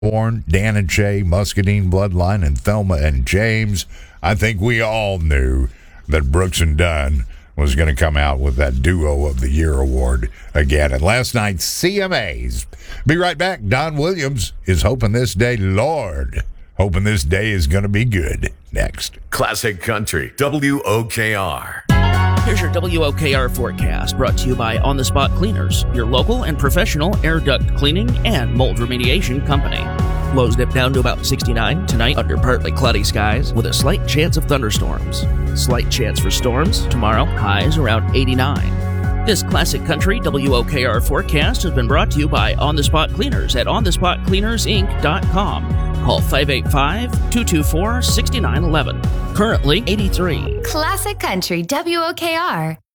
Warren, Dan and Shay, Muscadine Bloodline, and Thelma and James. I think we all knew that Brooks and Dunn was going to come out with that Duo of the Year award again. And last night's CMAs. Be right back. Don Williams is hoping this day, Lord, hoping this day is going to be good. Next. Classic Country, WOKR. Here's your WOKR forecast, brought to you by On the Spot Cleaners, your local and professional air duct cleaning and mold remediation company. Lows dip down to about 69 tonight under partly cloudy skies with a slight chance of thunderstorms. Slight chance for storms tomorrow, highs around 89. This Classic Country WOKR forecast has been brought to you by On the Spot Cleaners at onthespotcleanersinc.com. Call 585-224-6911. Currently 83. Classic Country WOKR.